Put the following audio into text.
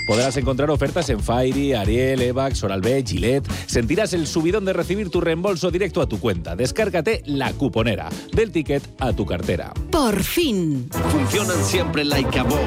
Podrás encontrar ofertas en Fairy, Ariel, Evax, Oral-B, Gillette. Sentirás el subidón de recibir tu reembolso directo a tu cuenta. Descárgate La Cuponera, del ticket a tu cartera. Por fin. Funcionan siempre like a boss.